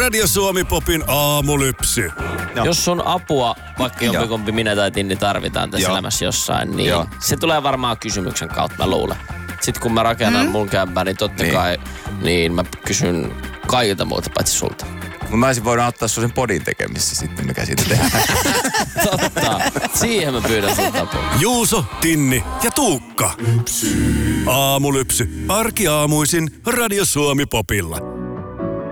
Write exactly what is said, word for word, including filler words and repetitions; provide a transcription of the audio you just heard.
Radio Suomi Popin aamulypsy. No. Jos sun apua, vaikka jompikumpi minä tai Tinni tarvitaan tässä Joo. elämässä jossain, niin Joo. se tulee varmaan kysymyksen kautta, mä luulen. Sitten kun mä rakennan mm. mun kämpää, niin totta niin. kai niin mä kysyn kaikilta muuta paitsi sulta. Mutta mä olisin voinut auttaa sun sen podin tekemissä sitten, mikä siitä tehdään. Totta. Siihen mä pyydän sulta apua. Juuso, Tinni ja Tuukka. Aamulypsy. Arkiaamuisin Radio Suomi Popilla.